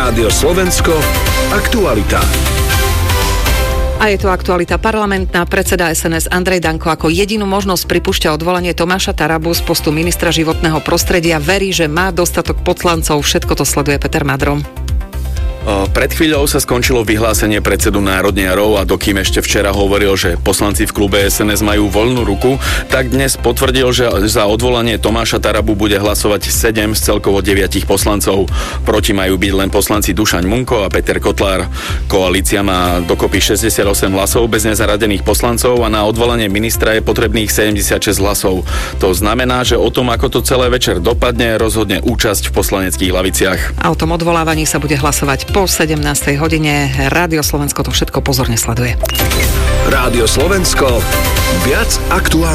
Rádio Slovensko, aktualita. A je to aktualita parlamentná. Predseda SNS Andrej Danko ako jedinú možnosť pripúšťa odvolanie Tomáša Tarabu z postu ministra životného prostredia. Verí, že má dostatok poslancov. Všetko to sleduje Peter Madrom. Pred chvíľou sa skončilo vyhlásenie predsedu národniarov a dokým ešte včera hovoril, že poslanci v klube SNS majú voľnú ruku, tak dnes potvrdil, že za odvolanie Tomáša Tarabu bude hlasovať 7 z celkovo 9 poslancov. Proti majú byť len poslanci Dušan Munko a Peter Kotlár. Koalícia má dokopy 68 hlasov bez nezaradených poslancov a na odvolanie ministra je potrebných 76 hlasov. To znamená, že o tom, ako to celé večer dopadne, rozhodne účasť v poslaneckých laviciach. A o tom odvolávaní sa bude hlasovať po 17. hodine. Rádio Slovensko to všetko pozorne sleduje. Rádio Slovensko, viac aktuálne.